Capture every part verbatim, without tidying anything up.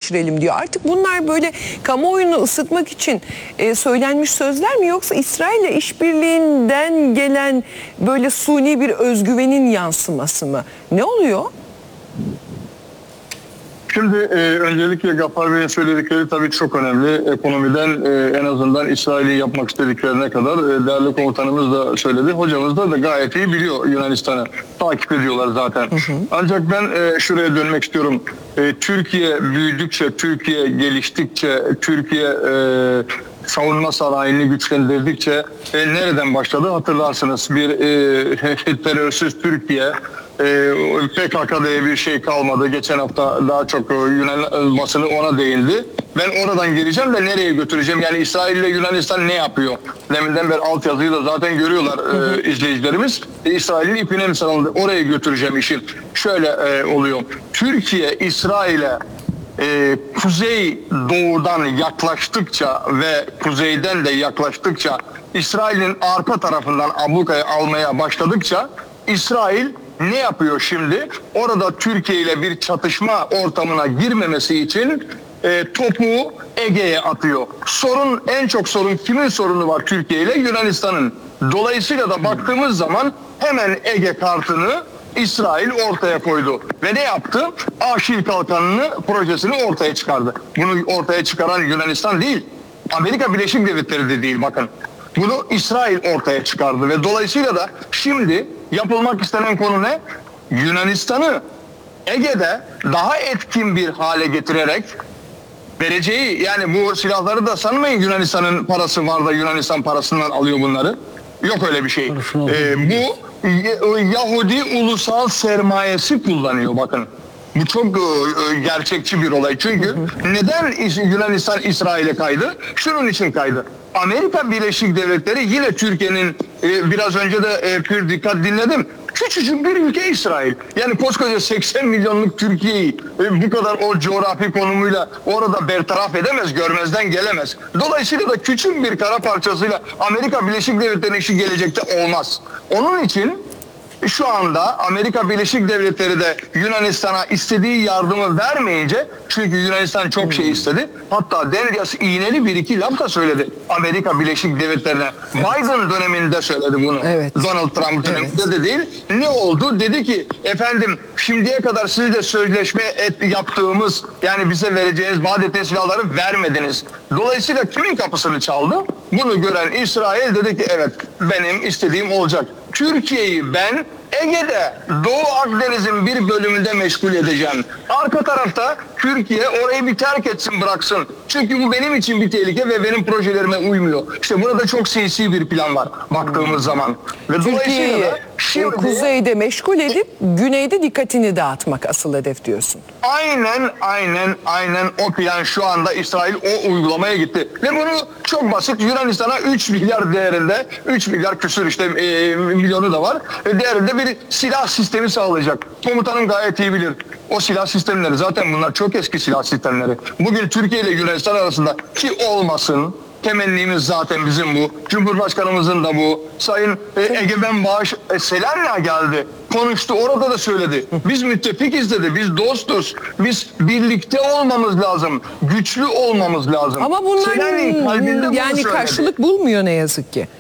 geçirelim diyor. Artık bunlar böyle kamuoyunu ısıtmak için e, söylenmiş sözler mi, yoksa İsrail'le işbirliğinden gelen böyle suni bir özgüvenin yansıması mı? Ne oluyor? Şimdi e, öncelikle Gaffar Bey'in söyledikleri tabii çok önemli. Ekonomiden e, en azından İsrail'in yapmak istediklerine kadar e, değerli komutanımız da söyledi. Hocamız da, da gayet iyi biliyor Yunanistan'ı. Takip ediyorlar zaten. Hı hı. Ancak ben e, şuraya dönmek istiyorum. E, Türkiye büyüdükçe, Türkiye geliştikçe, Türkiye e, savunma sanayini güçlendirdikçe e, nereden başladı hatırlarsınız. Bir e, terörsüz Türkiye, Ee, P K K diye bir şey kalmadı. Geçen hafta daha çok Yunan basını ona değindi. Ben oradan geleceğim de nereye götüreceğim? Yani İsrail ile Yunanistan ne yapıyor? Deminden beri altyazıyı da zaten görüyorlar hı hı. E, izleyicilerimiz. E, İsrail'in ipine mi sarıldı? Oraya götüreceğim işin. Şöyle e, oluyor. Türkiye İsrail'e e, kuzey doğudan yaklaştıkça ve kuzeyden de yaklaştıkça, İsrail'in arka tarafından ablukayı almaya başladıkça İsrail ne yapıyor şimdi? Orada Türkiye ile bir çatışma ortamına girmemesi için e, topu Ege'ye atıyor. Sorun, en çok sorun kimin sorunu var Türkiye ile? Yunanistan'ın. Dolayısıyla da baktığımız zaman hemen Ege kartını İsrail ortaya koydu. Ve ne yaptı? Aşil Kalkanı'nı, projesini ortaya çıkardı. Bunu ortaya çıkaran Yunanistan değil, Amerika Birleşik Devletleri de değil, bakın. Bunu İsrail ortaya çıkardı ve dolayısıyla da şimdi yapılmak istenen konu ne? Yunanistan'ı Ege'de daha etkin bir hale getirerek vereceği, yani bu silahları da sanmayın Yunanistan'ın parası var da Yunanistan parasından alıyor bunları. Yok öyle bir şey. Ee, bu Yahudi ulusal sermayesi kullanıyor, bakın. Bu çok gerçekçi bir olay. Çünkü hı hı. neden Yunanistan İsrail'e kaydı? Şunun için kaydı. Amerika Birleşik Devletleri yine Türkiye'nin e, biraz önce de e, pür dikkat dinledim. Küçücük bir ülke İsrail. Yani koskoca seksen milyonluk Türkiye'yi e, bu kadar o coğrafi konumuyla orada bertaraf edemez, görmezden gelemez. Dolayısıyla da küçük bir kara parçasıyla Amerika Birleşik Devletleri'nin işi gelecekte olmaz. Onun için şu anda Amerika Birleşik Devletleri de Yunanistan'a istediği yardımı vermeyince, çünkü Yunanistan çok şey istedi. Hatta Deryas iğneli bir iki laf da söyledi Amerika Birleşik Devletleri'ne. Biden döneminde söyledi bunu. Evet. Donald Trump döneminde evet. de değil. Ne oldu? Dedi ki efendim şimdiye kadar sizle sözleşme et, yaptığımız, yani bize vereceğiniz, vaat ettiğiniz silahları vermediniz. Dolayısıyla kimin kapısını çaldı? Bunu gören İsrail dedi ki evet, benim istediğim olacak. Türkiye'yi ben Ege'de, Doğu Akdeniz'in bir bölümünde meşgul edeceğim. Arka tarafta Türkiye orayı bir terk etsin, bıraksın. Çünkü bu benim için bir tehlike ve benim projelerime uymuyor. İşte burada çok sinsi bir plan var baktığımız zaman. Ve Türkiye'yi şimdi kuzeyde meşgul edip güneyde dikkatini dağıtmak asıl hedef diyorsun. Aynen, aynen, aynen o plan şu anda İsrail o uygulamaya gitti. Ve bunu çok basit Yunanistan'a üç milyar değerinde, üç milyar küsür işte e, milyonu da var. E, değerinde bir silah sistemi sağlayacak. Komutanım gayet iyi bilir. O silah sistemleri zaten bunlar çok eski silah sistemleri. Bugün Türkiye ile Yunanistan arasında ki olmasın, temennimiz zaten bizim bu. Cumhurbaşkanımızın da bu. Sayın e, Egemen Bağış e, Selanik'e geldi. Konuştu, orada da söyledi. Biz müttefikiz dedi, biz dostuz. Biz birlikte olmamız lazım. Güçlü olmamız lazım. Ama bunların yani karşılık bulmuyor ne yazık ki.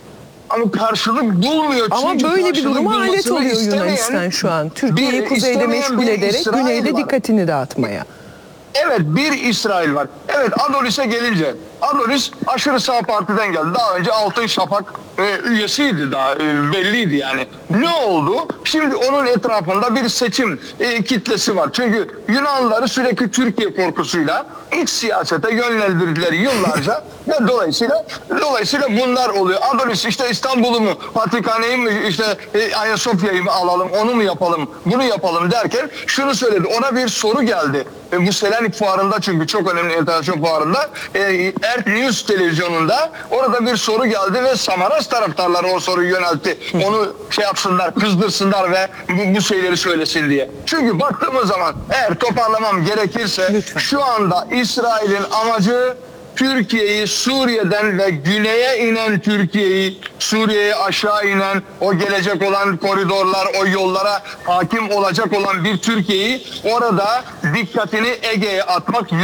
Ama karşılık bulmuyor. Ama çünkü böyle bir duruma alet oluyor istemeyen, Yunanistan şu an. Türkiye'yi kuzeyde meşgul ederek İsrail güneyde var. Dikkatini dağıtmaya. Evet, bir İsrail var. Evet, Adolis'e gelince, Adolis aşırı sağ partiden geldi. Daha önce Altın Şafak e, üyesiydi, daha e, belliydi yani. Ne oldu? Şimdi onun etrafında bir seçim e, kitlesi var. Çünkü Yunanlıları sürekli Türkiye korkusuyla iç siyasete yönlendirdiler yıllarca. Ve dolayısıyla dolayısıyla bunlar oluyor. Adolis işte İstanbul'u mu, Patrikhane'yi mi, işte e, Ayasofya'yı mı alalım, onu mu yapalım, bunu yapalım derken şunu söyledi. Ona bir soru geldi. E, bu Selanik fuarında, çünkü çok önemli enternasyonel fuarında, e, Earth News televizyonunda orada bir soru geldi ve Samaras taraftarları o soruyu yöneltti. Onu şey yapsınlar, kızdırsınlar ve bu, bu şeyleri söylesin diye. Çünkü baktığımız zaman eğer toparlamam gerekirse lütfen, şu anda İsrail'in amacı Türkiye'yi Suriye'den ve güneye inen Türkiye'yi, Suriye'ye aşağı inen o gelecek olan koridorlar, o yollara hakim olacak olan bir Türkiye'yi orada dikkatini Ege'ye atmak.